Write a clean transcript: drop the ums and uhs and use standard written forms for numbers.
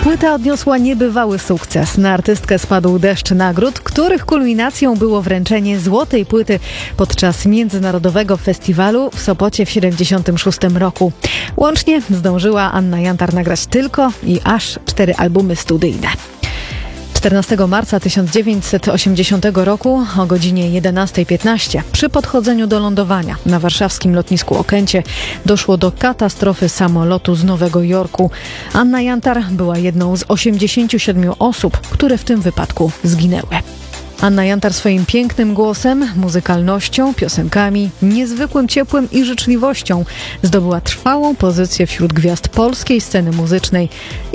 Płyta odniosła niebywały sukces. Na artystkę spadł deszcz nagród, których kulminacją było wręczenie złotej płyty podczas Międzynarodowego Festiwalu w Sopocie w 1976 roku. Łącznie zdążyła Anna Jantar nagrać tylko i aż 4 albumy studyjne. 14 marca 1980 roku o godzinie 11:15 przy podchodzeniu do lądowania na warszawskim lotnisku Okęcie doszło do katastrofy samolotu z Nowego Jorku. Anna Jantar była jedną z 87 osób, które w tym wypadku zginęły. Anna Jantar swoim pięknym głosem, muzykalnością, piosenkami, niezwykłym ciepłem i życzliwością zdobyła trwałą pozycję wśród gwiazd polskiej sceny muzycznej